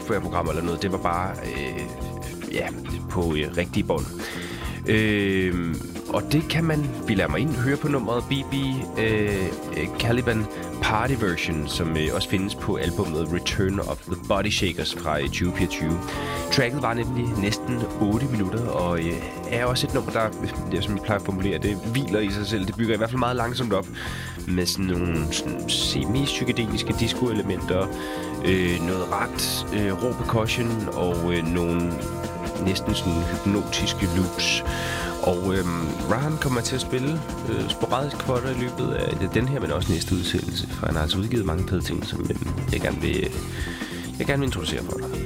softwareprogram eller noget. Det var bare på rigtig bånd. Og det kan man, bilder mig ind, høre på nummeret BB Caliban Party Version, som også findes på albumet Return of the Body Shakers fra 2024. Tracket var nemlig næsten 8 minutter, og er også et nummer, der, som jeg plejer at formulere, det hviler i sig selv. Det bygger i hvert fald meget langsomt op med sådan nogle semi-psykedeliske disco-elementer, noget ret rå percussion og nogle næsten sådan hypnotiske loops. Og Rahan kommer til at spille sporadisk for dig i løbet af den her, men også næste udsendelse, for han har altså udgivet mange fede ting, som jeg gerne vil introducere for dig.